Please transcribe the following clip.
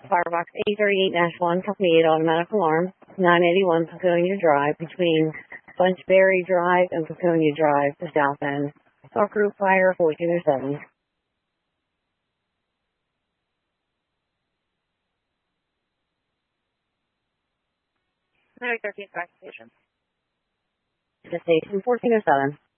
Firebox 838-1, Company 8 Automatic Alarm, 981 Paconia Drive, between Bunchberry Drive and Paconia Drive, the south end. Talk Group Fire 1407. 13th Fire Station. The station 1407.